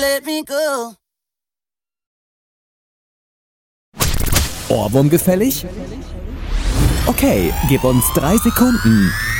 Let me go. Ohrwurm gefällig? Okay, gib uns 3 Sekunden.